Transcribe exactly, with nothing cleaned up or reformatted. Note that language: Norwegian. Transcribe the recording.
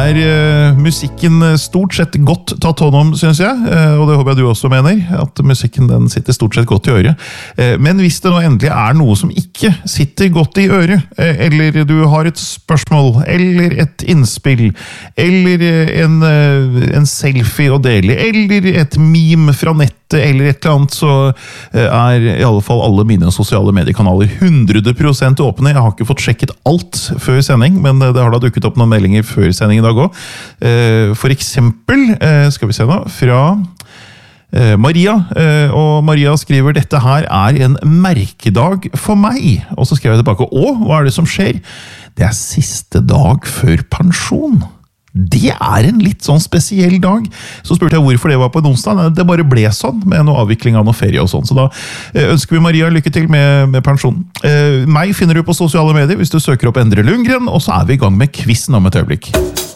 er uh, musikken stort sett godt tatt hånd om, synes jeg, uh, og det håper jeg du også mener, at musikken den sitter stort sett godt i øret. Uh, men hvis det nå endelig er noe som ikke sitter godt i øret, uh, eller du har et spørsmål, eller et innspill, eller uh, en, uh, en selfie å dele, eller et meme fra nettet, eller et eller annet, så er i alle fall alle mine sosiale mediekanaler hundre prosent åpne. Jeg har ikke fått sjekket alt før sending, men det har da dukket opp noen meldinger før sending i dag også. For eksempel, skal vi se nå, fra Maria, og Maria skriver dette her er en merkedag for meg. Og så skrev jeg tilbake, å, hva er det som skjer? Det er siste dag før pensjon. Det er en litt sånn spesiell dag. Så spurte jeg hvorfor det var på en onsdag. Det bare ble sånn, med noe avvikling av noe ferie og sånn. Så da ønsker vi Maria lykke til med, med pensjon. Eh, meg finner du på sosiale medier hvis du søker opp Endre Lundgren, og så er vi i gang med quizen om et øyeblikk.